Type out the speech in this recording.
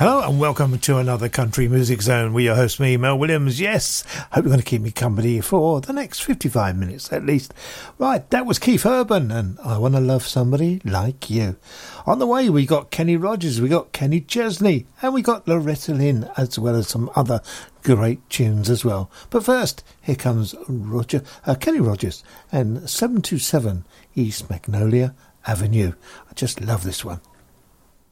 Hello and welcome to another Country Music Zone with your host, me, Mel Williams. Yes, hope you're going to keep me company for the next 55 minutes at least. Right, that was Keith Urban and I Want to Love Somebody Like You. On the way, we got Kenny Rogers, we got Kenny Chesney, and we got Loretta Lynn, as well as some other great tunes as well. But first, here comes Kenny Rogers and 727 East Magnolia Avenue. I just love this one.